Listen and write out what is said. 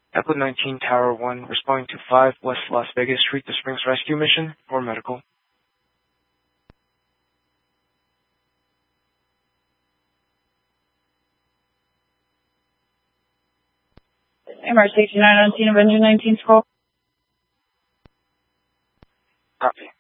Echo 19 Tower 1, responding to 5 West Las Vegas Street, the Springs Rescue Mission, for medical. MR69 on scene of engine 19's call. Copy.